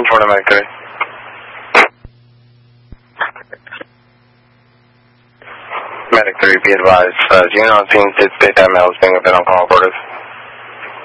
120 Medic 3. Medic 3, be advised. Unit on scene did state that male is being a bit uncooperative.